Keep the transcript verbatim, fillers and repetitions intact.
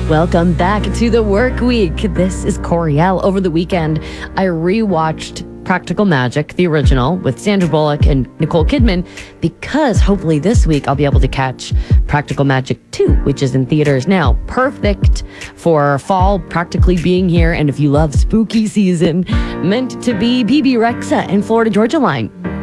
Welcome back to the work week. This is Coriel. Over the weekend, I rewatched Practical Magic, the original, with Sandra Bullock and Nicole Kidman, because hopefully this week I'll be able to catch Practical Magic two, which is in theaters now. Perfect for fall practically being here, and if you love spooky season, meant to be B B Rexa and Florida Georgia Line.